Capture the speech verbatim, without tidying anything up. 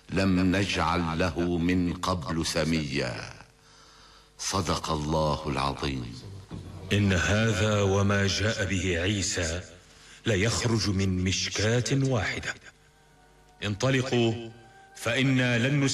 لم نجعل له من قبل سميا. صدق الله العظيم. إن هذا وما جاء به عيسى ليخرج من مشكاة واحدة. انطلقوا فإنا لن